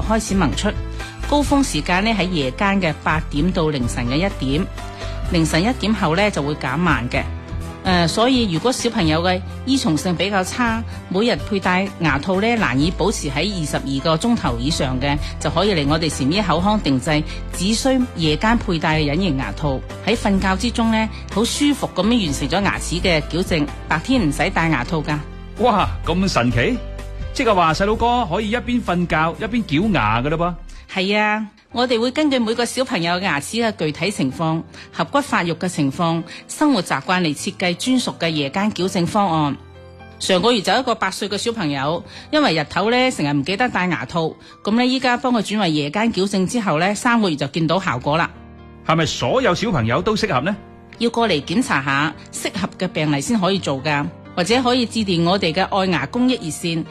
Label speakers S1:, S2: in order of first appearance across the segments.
S1: 開始萌出，高峰時間呢喺夜間嘅8點到凌晨嘅1點，凌晨1點後呢就會減慢嘅。所以如果小朋友嘅依從性比較差，每日佩戴牙套呢難以保持喺22個鐘頭以上嘅，就可以嚟我哋禪醫口腔定製，只需夜間佩戴嘅隱形牙套，喺瞓覺之中呢好舒服咁樣完成咗牙齒嘅矯正，白天唔使戴牙套噶。
S2: 哇，咁神奇！即係話細佬哥可以一邊瞓覺一邊矯牙噶啦噃。
S1: 係啊，我哋會根據每個小朋友嘅牙齒嘅具體情況、頜骨發育嘅情況、生活習慣嚟設計專屬嘅夜間矯正方案。上個月就有一個8歲嘅小朋友，因為日頭咧成日唔記得戴牙套，咁咧依家幫佢轉為夜間矯正之後咧，3個月就見到效果啦。
S2: 係咪所有小朋友都適合呢？
S1: 要過嚟檢查下適合嘅病例先可以做噶，或者可以致電我哋嘅愛牙公益熱線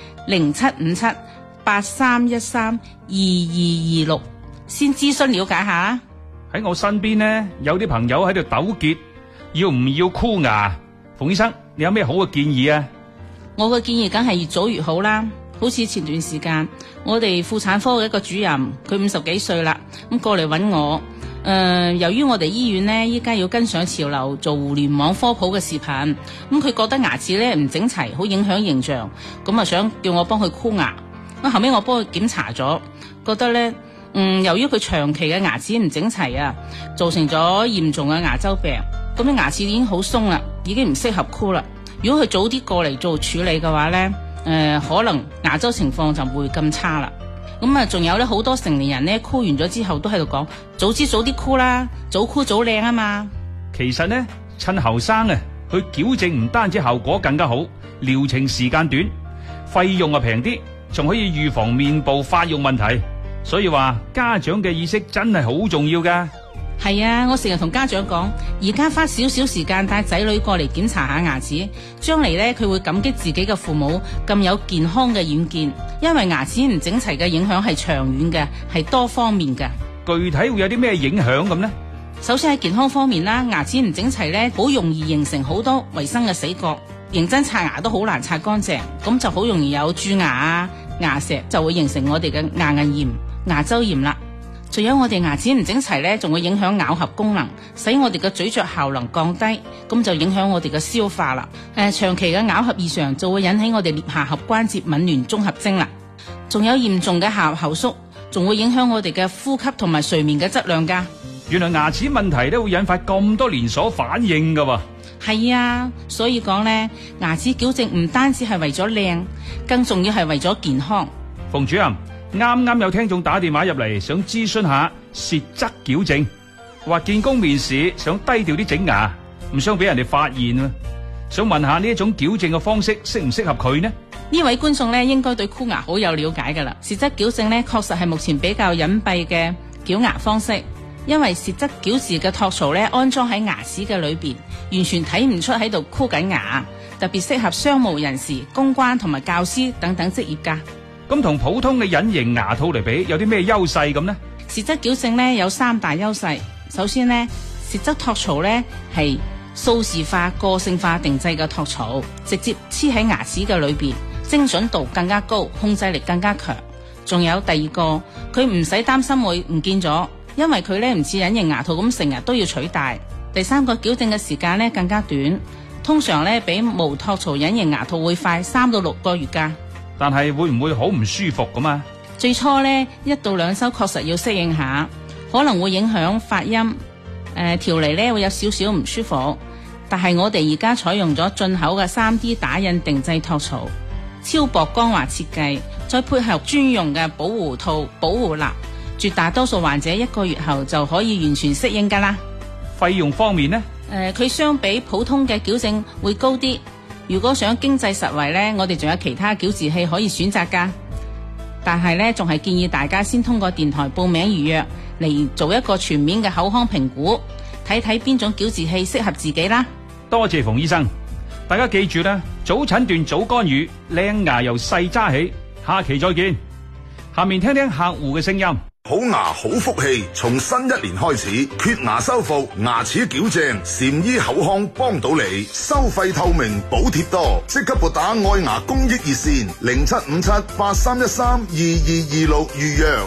S1: 075783132226，先諮詢了解下。
S2: 喺我身邊呢，有啲朋友喺度糾結，要唔要箍牙？馮醫生，你有咩好嘅建議啊？
S1: 我嘅建議梗係越早越好啦。好似前段時間，我哋婦產科嘅一個主任，佢50幾歲啦，咁過嚟揾我。由於我哋醫院呢，依家要跟上潮流，做互聯網科普嘅視頻，咁佢覺得牙齒咧唔整齊，好影響形象，咁啊想叫我幫佢箍牙。咁後尾我幫佢檢查咗，覺得咧，由於佢長期嘅牙齒唔整齊啊，造成咗嚴重嘅牙周病，咁啲牙齒已經好鬆啦，已經唔適合箍啦。如果佢早啲過嚟做處理嘅話咧，可能牙周情況就唔會咁差啦。咁啊，仲有咧，好多成年人咧箍完咗之後都喺度講，早知早啲箍啦，早箍早靚啊嘛。
S2: 其實呢，趁後生啊，去矯正唔單止效果更加好，療程時間短，費用啊平啲，仲可以預防面部發育問題。所以話家長嘅意識真係好重要噶。
S1: 係啊，我成日同家長講，而家花少少時間帶仔女過嚟檢查下牙齒，將嚟咧佢會感激自己嘅父母咁有健康嘅遠見，因為牙齒唔整齊嘅影響係長遠嘅，係多方面嘅。
S2: 具體會有啲咩影響咁呢？
S1: 首先喺健康方面啦，牙齒唔整齊咧，好容易形成好多衛生嘅死角，認真刷牙都好難刷乾淨，咁就好容易有蛀牙啊、牙石，就會形成我哋嘅牙齦炎、牙周炎啦。仲有我哋牙齒唔整齊咧，仲會影響咬合功能，使我哋嘅咀嚼效能降低，咁就影響我哋嘅消化啦。長期嘅咬合異常就會引起我哋顳下頜關節紊亂綜合徵啦。仲有嚴重嘅下頜後縮，仲會影響我哋嘅呼吸同埋睡眠嘅質量噶。
S2: 原來牙齒問題都會引發咁多連鎖反應噶喎。
S1: 係啊，所以講咧，牙齒矯正唔單止係為咗靚，更重要係為咗健康。
S2: 馮主任，啱啱有聽眾打電話入嚟，想諮詢下舌側矯正，話見工面試想低調啲整牙，唔想俾人哋發現啊。想問下呢一種矯正嘅方式適唔適合佢呢？
S1: 呢位觀眾咧應該對箍牙好有了解噶啦。舌側矯正咧確實係目前比較隱蔽嘅矯牙方式，因為舌側矯治嘅托槽咧安裝喺牙齒嘅裏邊，完全睇唔出喺度箍緊牙，特別適合商務人士、公關同埋教師等等職業噶。
S2: 咁同普通嘅隱形牙套嚟比，有啲咩優勢咁呢？
S1: 舌側矯正咧有3大優勢。首先呢，舌側托槽咧係數字化、個性化定製嘅托槽，直接黐喺牙齒嘅裏邊，精準度更加高，控制力更加強。仲有第二個，佢唔使擔心會唔見咗，因為佢咧唔似隱形牙套咁成日都要取戴。第三個，矯正嘅時間咧更加短，通常咧比無托槽隱形牙套會快3到6個月噶。
S2: 但係會唔會好唔舒服咁啊？
S1: 最初呢，1到2周確實要適應下，可能會影響發音，調嚟呢會有少少唔舒服。但係我哋而家採用咗進口嘅3D 打印定製托槽，超薄光滑設計，再配合專用嘅保護套、保護蠟，絕大多數患者1個月後就可以完全適應噶啦。
S2: 費用方面呢？
S1: 佢相比普通嘅矯正會高啲。如果想經濟實惠呢，我哋仲有其他矯治器可以選擇噶。但係呢，仲係建議大家先通過電台報名預約嚟做一個全面嘅口腔評估，睇睇邊種矯治器適合自己啦。
S2: 多謝馮醫生，大家記住啦，早診斷早干預，靚牙由細揸起。下期再見。下面聽聽客戶嘅聲音。
S3: 好牙好福氣，從新一年開始，缺牙修復、牙齒矯正，禪醫口腔幫到你，收費透明，補貼多，即刻撥打愛牙公益熱線075783132226預約。